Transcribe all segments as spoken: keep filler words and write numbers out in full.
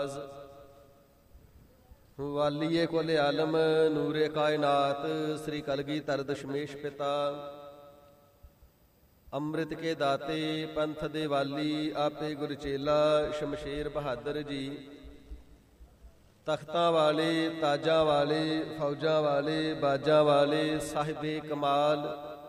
ਵਾਲੀਏ ਕੁਲ ਆਲਮ ਨੂਰੇ ਕਾਇਨਾਤ ਸ੍ਰੀ ਕਲਗੀਧਰ ਦਸ਼ਮੇਸ਼ ਪਿਤਾ। ਅੰਮ੍ਰਿਤ ਕੇ ਦਾਤੇ ਪੰਥ ਦੇ ਵਾਲੀ ਆਪੇ ਗੁਰ ਚੇਲਾ ਸ਼ਮਸ਼ੇਰ ਬਹਾਦਰ ਜੀ। ਤਖਤਾਂ ਵਾਲੇ ਤਾਜਾਂ ਵਾਲੇ ਫੌਜਾਂ ਵਾਲੇ ਬਾਜਾਂ ਵਾਲੇ ਸਾਹਿਬੇ ਕਮਾਲ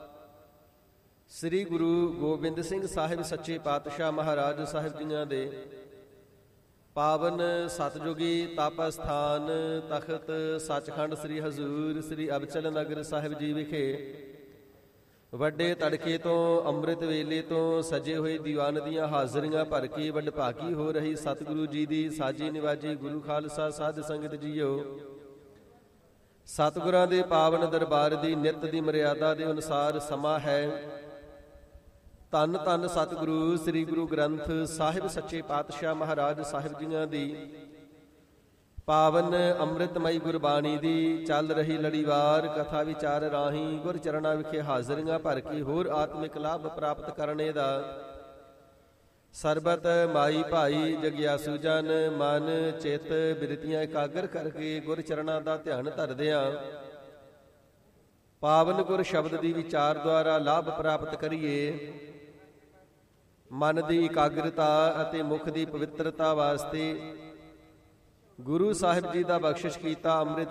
ਸ੍ਰੀ ਗੁਰੂ ਗੋਬਿੰਦ ਸਿੰਘ ਸਾਹਿਬ ਸੱਚੇ ਪਾਤਸ਼ਾਹ ਮਹਾਰਾਜ ਸਾਹਿਬ ਜੀਆਂ ਦੇ ਪਾਵਨ ਸਤਜੁਗੀ ਤਪ ਅਸਥਾਨ ਤਖਤ ਸੱਚਖੰਡ ਸ੍ਰੀ ਹਜ਼ੂਰ ਸ੍ਰੀ ਅਬਚਲ ਨਗਰ ਸਾਹਿਬ ਜੀ ਵਿਖੇ ਵੱਡੇ ਤੜਕੇ ਤੋਂ ਅੰਮ੍ਰਿਤ ਵੇਲੇ ਤੋਂ ਸਜੇ ਹੋਏ ਦੀਵਾਨ ਦੀਆਂ ਹਾਜ਼ਰੀਆਂ ਭਰ ਕੇ ਵਡਭਾਗੀ ਹੋ ਰਹੀ ਸਤਿਗੁਰੂ ਜੀ ਦੀ ਸਾਜੀ ਨਿਵਾਜੀ ਗੁਰੂ ਖਾਲਸਾ ਸਾਧ ਸੰਗਤ ਜੀਓ। ਸਤਿਗੁਰਾਂ ਦੇ ਪਾਵਨ ਦਰਬਾਰ ਦੀ ਨਿਤ ਦੀ ਮਰਿਆਦਾ ਦੇ ਅਨੁਸਾਰ ਸਮਾਂ ਹੈ। ਧੰਨ ਧੰਨ ਸਤਿਗੁਰੂ ਸ੍ਰੀ ਗੁਰੂ ਗ੍ਰੰਥ ਸਾਹਿਬ ਸੱਚੇ ਪਾਤਸ਼ਾਹ ਮਹਾਰਾਜ ਸਾਹਿਬ ਜੀਆਂ ਦੀ ਪਾਵਨ ਅੰਮ੍ਰਿਤਮਈ ਗੁਰਬਾਣੀ ਦੀ ਚੱਲ ਰਹੀ ਲੜੀਵਾਰ ਕਥਾ ਵਿਚਾਰ ਰਾਹੀਂ ਗੁਰ ਚਰਨਾਂ ਵਿਖੇ ਹਾਜ਼ਰੀਆਂ ਭਰ ਕੇ ਹੋਰ ਆਤਮਿਕ ਲਾਭ ਪ੍ਰਾਪਤ ਕਰਨੇ ਦਾ ਸਰਬਤ ਮਾਈ ਭਾਈ ਜਗਿਆਸੂ ਜਨ ਮਨ ਚਿੱਤ ਬਿਰਤੀਆਂ ਇਕਾਗਰ ਕਰਕੇ ਗੁਰ ਚਰਨਾਂ ਦਾ ਧਿਆਨ ਧਰਦਿਆਂ ਪਾਵਨ ਗੁਰ ਸ਼ਬਦ ਦੀ ਵਿਚਾਰ ਦੁਆਰਾ ਲਾਭ ਪ੍ਰਾਪਤ ਕਰੀਏ। ਮਨ ਦੀ ਇਕਾਗਰਤਾ ਅਤੇ ਮੁਖ ਦੀ ਪਵਿੱਤਰਤਾ ਵਾਸਤੇ ਗੁਰੂ ਸਾਹਿਬ ਜੀ ਦਾ ਬਖਸ਼ਿਸ਼ ਕੀਤਾ ਅੰਮ੍ਰਿਤ